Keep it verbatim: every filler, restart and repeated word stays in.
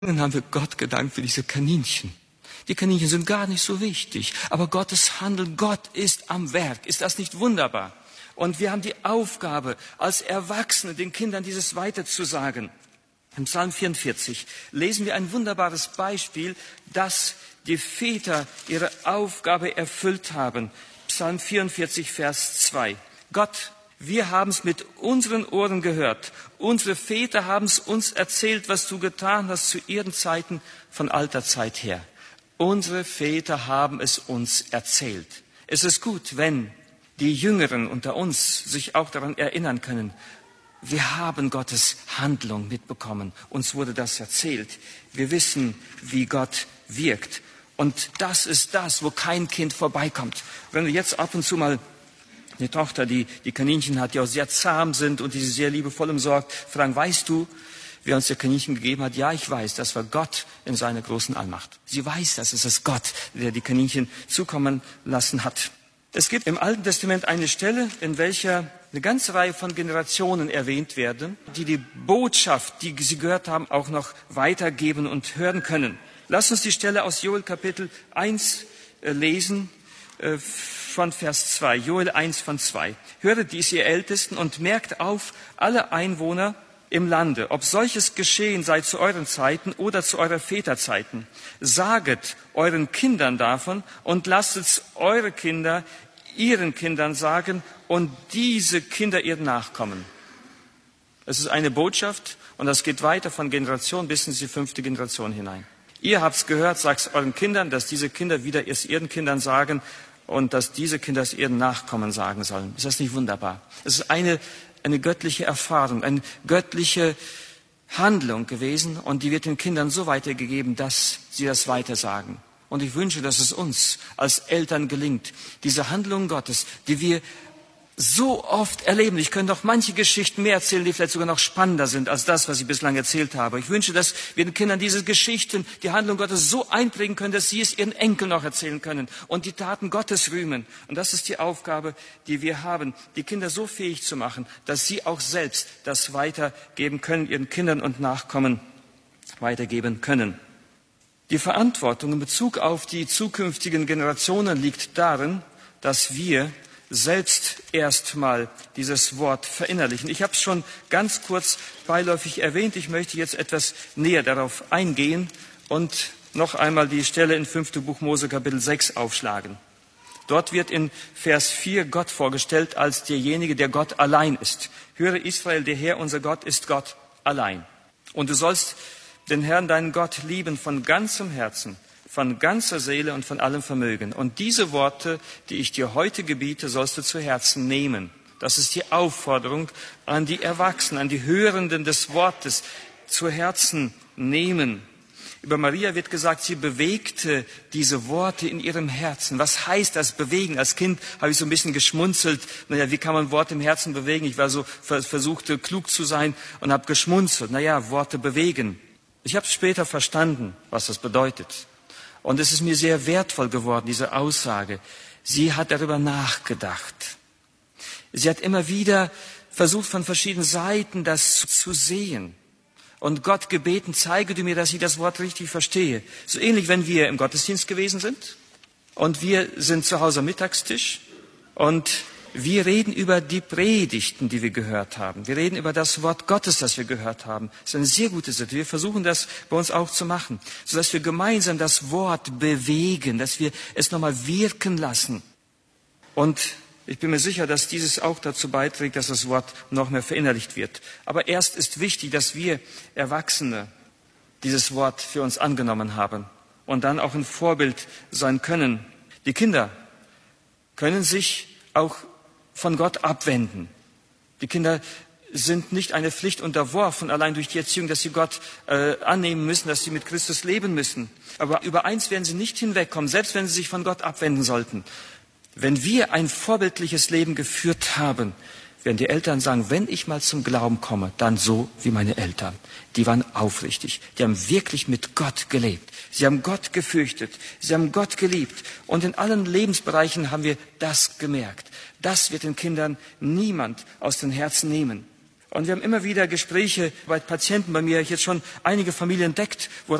Dann haben wir Gott gedankt für diese Kaninchen. Die Kaninchen sind gar nicht so wichtig, aber Gottes Handeln, Gott ist am Werk. Ist das nicht wunderbar? Und wir haben die Aufgabe, als Erwachsene den Kindern dieses weiterzusagen. Im Psalm vierundvierzig lesen wir ein wunderbares Beispiel, dass die Väter ihre Aufgabe erfüllt haben. Psalm vierundvierzig, Vers zwei. Gott, wir haben es mit unseren Ohren gehört. Unsere Väter haben es uns erzählt, was du getan hast zu ihren Zeiten von alter Zeit her. Unsere Väter haben es uns erzählt. Es ist gut, wenn die Jüngeren unter uns sich auch daran erinnern können. Wir haben Gottes Handlung mitbekommen. Uns wurde das erzählt. Wir wissen, wie Gott wirkt. Und das ist das, wo kein Kind vorbeikommt. Wenn wir jetzt ab und zu mal eine Tochter, die die Kaninchen hat, die auch sehr zahm sind und die sie sehr liebevoll umsorgt, fragen, weißt du, wer uns die Kaninchen gegeben hat? Ja, ich weiß, das war Gott in seiner großen Allmacht. Sie weiß, dass es ist Gott, der die Kaninchen zukommen lassen hat. Es gibt im Alten Testament eine Stelle, in welcher eine ganze Reihe von Generationen erwähnt werden, die die Botschaft, die sie gehört haben, auch noch weitergeben und hören können. Lass uns die Stelle aus Joel Kapitel eins lesen, von Vers zwei. Joel eins von zwei. Höret dies, ihr Ältesten, und merkt auf, alle Einwohner im Lande, ob solches geschehen sei zu euren Zeiten oder zu eurer Väterzeiten. Saget euren Kindern davon und lasst es eure Kinder ihren Kindern sagen und diese Kinder ihren Nachkommen. Es ist eine Botschaft und das geht weiter von Generation bis in die fünfte Generation hinein. Ihr habt's gehört, sagt euren Kindern, dass diese Kinder wieder es ihren Kindern sagen und dass diese Kinder es ihren Nachkommen sagen sollen. Ist das nicht wunderbar? Es ist eine, eine göttliche Erfahrung, eine göttliche Handlung gewesen und die wird den Kindern so weitergegeben, dass sie das weitersagen. Und ich wünsche, dass es uns als Eltern gelingt, diese Handlung Gottes, die wir so oft erleben. Ich könnte noch manche Geschichten mehr erzählen, die vielleicht sogar noch spannender sind als das, was ich bislang erzählt habe. Ich wünsche, dass wir den Kindern diese Geschichten, die Handlung Gottes so einprägen können, dass sie es ihren Enkeln noch erzählen können und die Taten Gottes rühmen. Und das ist die Aufgabe, die wir haben, die Kinder so fähig zu machen, dass sie auch selbst das weitergeben können, ihren Kindern und Nachkommen weitergeben können. Die Verantwortung in Bezug auf die zukünftigen Generationen liegt darin, dass wir selbst erstmal dieses Wort verinnerlichen. Ich habe es schon ganz kurz beiläufig erwähnt. Ich möchte jetzt etwas näher darauf eingehen und noch einmal die Stelle in fünften Buch Mose Kapitel sechs aufschlagen. Dort wird in Vers vier Gott vorgestellt als derjenige, der Gott allein ist. Höre Israel, der Herr, unser Gott, ist Gott allein. Und du sollst den Herrn, deinen Gott, lieben von ganzem Herzen, von ganzer Seele und von allem Vermögen. Und diese Worte, die ich dir heute gebiete, sollst du zu Herzen nehmen. Das ist die Aufforderung an die Erwachsenen, an die Hörenden des Wortes, zu Herzen nehmen. Über Maria wird gesagt, sie bewegte diese Worte in ihrem Herzen. Was heißt das bewegen? Als Kind habe ich so ein bisschen geschmunzelt. Naja, wie kann man Worte im Herzen bewegen? Ich war so versuchte, klug zu sein und habe geschmunzelt. Naja, Worte bewegen. Ich habe später verstanden, was das bedeutet. Und es ist mir sehr wertvoll geworden, diese Aussage. Sie hat darüber nachgedacht. Sie hat immer wieder versucht, von verschiedenen Seiten das zu sehen. Und Gott gebeten, zeige du mir, dass ich das Wort richtig verstehe. So ähnlich, wenn wir im Gottesdienst gewesen sind und wir sind zu Hause am Mittagstisch und wir reden über die Predigten, die wir gehört haben. Wir reden über das Wort Gottes, das wir gehört haben. Das ist eine sehr gute Sache. Wir versuchen das bei uns auch zu machen, sodass wir gemeinsam das Wort bewegen, dass wir es nochmal wirken lassen. Und ich bin mir sicher, dass dieses auch dazu beiträgt, dass das Wort noch mehr verinnerlicht wird. Aber erst ist wichtig, dass wir Erwachsene dieses Wort für uns angenommen haben und dann auch ein Vorbild sein können. Die Kinder können sich auch von Gott abwenden. Die Kinder sind nicht eine Pflicht unterworfen, allein durch die Erziehung, dass sie Gott äh, annehmen müssen, dass sie mit Christus leben müssen. Aber über eins werden sie nicht hinwegkommen, selbst wenn sie sich von Gott abwenden sollten. Wenn wir ein vorbildliches Leben geführt haben, werden die Eltern sagen, wenn ich mal zum Glauben komme, dann so wie meine Eltern. Die waren aufrichtig, die haben wirklich mit Gott gelebt. Sie haben Gott gefürchtet, sie haben Gott geliebt. Und in allen Lebensbereichen haben wir das gemerkt. Das wird den Kindern niemand aus den Herzen nehmen. Und wir haben immer wieder Gespräche bei Patienten bei mir, ich jetzt schon einige Familien entdeckt, wo